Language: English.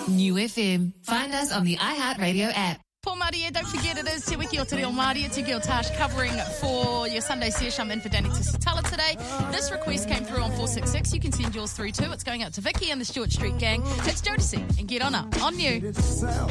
New FM. Find us on the iHeartRadio app. Paul Māori here. Don't forget it is Te Wiki o Te Reo Māori. It's Te Tash covering for your Sunday session. I'm in for Danny Tisitala today. This request came through on 466. You can send yours through too. It's going out to Vicky and the Stewart Street Gang. It's Jodeci and Get On Up on New.